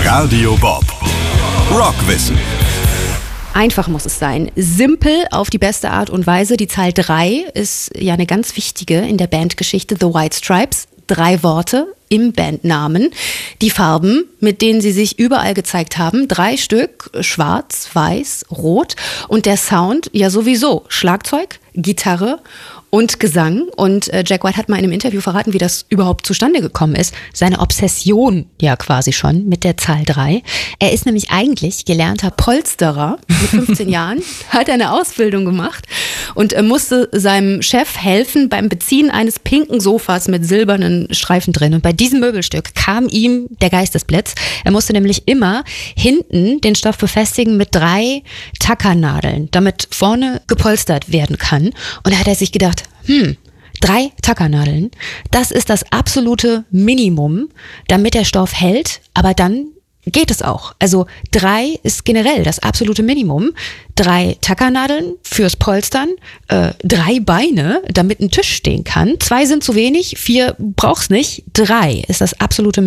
Radio Bob. Rockwissen. Einfach muss es sein. Simpel auf die beste Art und Weise. Die Zahl 3 ist ja eine ganz wichtige in der Bandgeschichte The White Stripes. 3 Worte im Bandnamen. Die Farben, mit denen sie sich überall gezeigt haben. 3 Stück, schwarz, weiß, rot. Und der Sound, ja sowieso, Schlagzeug, Gitarre und Gesang. Und Jack White hat mal in einem Interview verraten, wie das überhaupt zustande gekommen ist. Seine Obsession ja quasi schon mit der Zahl 3. Er ist nämlich eigentlich gelernter Polsterer. Mit 15 Jahren hat er eine Ausbildung gemacht und musste seinem Chef helfen beim Beziehen eines pinken Sofas mit silbernen Streifen drin. Und bei diesem Möbelstück kam ihm der Geistesblitz. Er musste nämlich immer hinten den Stoff befestigen mit 3 Tackernadeln, damit vorne gepolstert werden kann. Und da hat er sich gedacht, 3 Tackernadeln, das ist das absolute Minimum, damit der Stoff hält, aber dann geht es auch. Also 3 ist generell das absolute Minimum. 3 Tackernadeln fürs Polstern, 3 Beine, damit ein Tisch stehen kann. 2 sind zu wenig, 4 braucht's nicht, 3 ist das absolute Minimum.